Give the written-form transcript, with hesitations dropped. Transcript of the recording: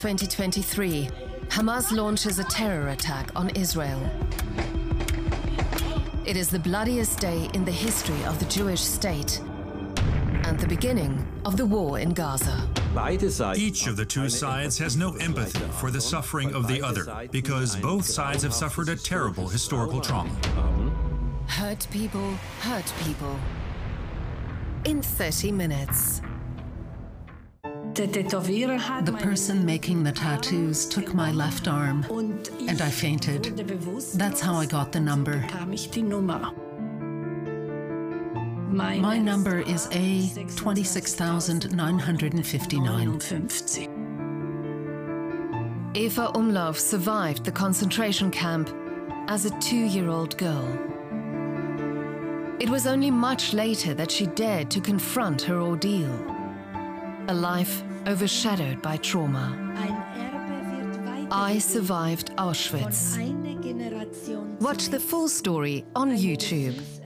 2023, Hamas launches a terror attack on Israel. It is the bloodiest day in the history of the Jewish state and the beginning of the war in Gaza. Each of the two sides has no empathy for the suffering of the other because both sides have suffered a terrible historical trauma. Hurt people, in 30 minutes. The person making the tattoos took my left arm, and I fainted. That's how I got the number. My number is A26959. Eva Umlauf survived the concentration camp as a 2-year-old girl. It was only much later that she dared to confront her ordeal. A life overshadowed by trauma. I survived Auschwitz. Watch the full story on YouTube.